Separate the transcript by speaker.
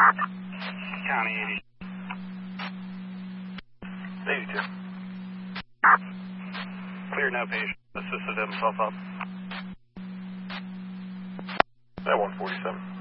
Speaker 1: County
Speaker 2: 82.
Speaker 1: Clear, no patient. Assisted himself up.
Speaker 2: At 147.